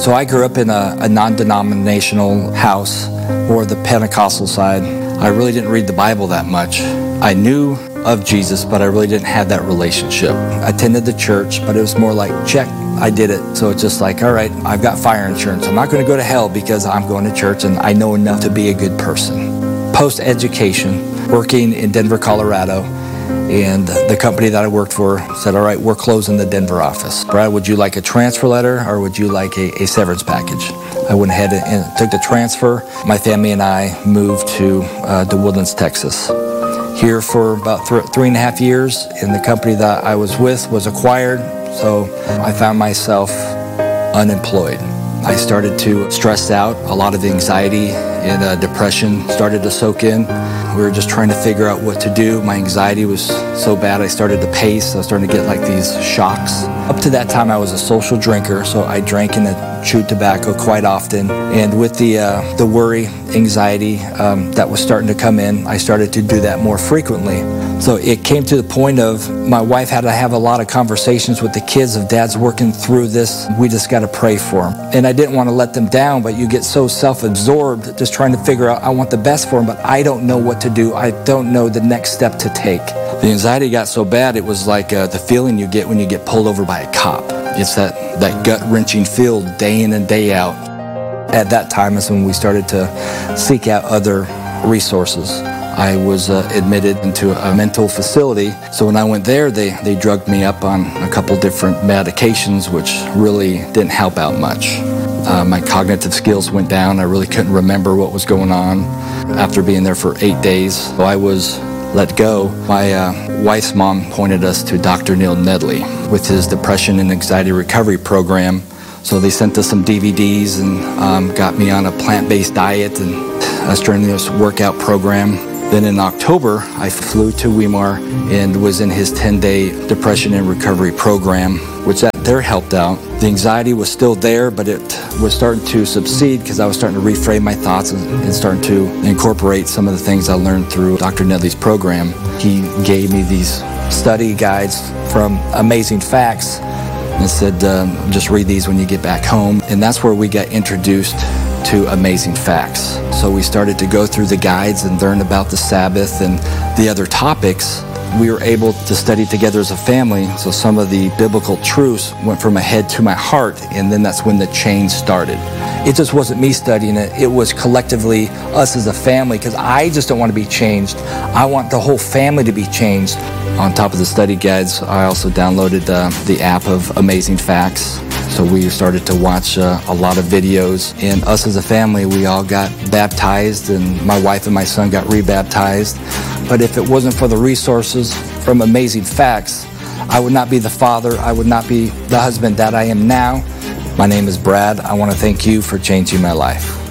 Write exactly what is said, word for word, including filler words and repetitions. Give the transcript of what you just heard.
So I grew up in a, a non-denominational house, or the Pentecostal side. I really didn't read the Bible that much. I knew of Jesus, but I really didn't have that relationship. I attended the church, but it was more like, check, I did it. So it's just like, all right, I've got fire insurance. I'm not going to go to hell because I'm going to church and I know enough to be a good person. Post-education, working in Denver, Colorado, and the company that I worked for said, all right, we're closing the Denver office. Brad, would you like a transfer letter or would you like a, a severance package? I went ahead and took the transfer. My family and I moved to uh, to Woodlands, Texas. Here for about th- three and a half years, and the company that I was with was acquired, so I found myself unemployed. I started to stress out. A lot of anxiety and uh, depression started to soak in. We were just trying to figure out what to do. My anxiety was so bad, I started to pace. I was starting to get like these shocks. Up to that time, I was a social drinker, so I drank and chewed tobacco quite often. And with the uh, the worry, anxiety um, that was starting to come in, I started to do that more frequently. So it came to the point of my wife had to have a lot of conversations with the kids of Dad's working through this. We just got to pray for him. And I didn't want to let them down, but you get so self-absorbed just trying to figure out, I want the best for him, but I don't know what to do. I don't know the next step to take. The anxiety got so bad, it was like uh, the feeling you get when you get pulled over by a cop. It's that, that gut-wrenching feel day in and day out. At that time is when we started to seek out other resources. I was uh, admitted into a mental facility. So when I went there, they, they drugged me up on a couple different medications, which really didn't help out much. Uh, my cognitive skills went down. I really couldn't remember what was going on after being there for eight days. So I was let go. My uh, wife's mom pointed us to Doctor Neil Nedley with his depression and anxiety recovery program. So they sent us some D V Ds and um, got me on a plant-based diet and a strenuous workout program. Then in October, I flew to Weimar and was in his ten-day depression and recovery program, which that there helped out. The anxiety was still there, but it was starting to subside because I was starting to reframe my thoughts and, and starting to incorporate some of the things I learned through Doctor Nedley's program. He gave me these study guides from Amazing Facts and said, um, just read these when you get back home. And that's where we got introduced to Amazing Facts. So we started to go through the guides and learn about the Sabbath and the other topics. We were able to study together as a family, so some of the biblical truths went from my head to my heart, and then that's when the change started. It just wasn't me studying it, it was collectively us as a family, because I just don't want to be changed. I want the whole family to be changed. On top of the study guides, I also downloaded uh, the app of Amazing Facts. So we started to watch uh, a lot of videos, and us as a family, we all got baptized, and my wife and my son got rebaptized. But if it wasn't for the resources from Amazing Facts, I would not be the father, I would not be the husband that I am now. My name is Brad. I want to thank you for changing my life.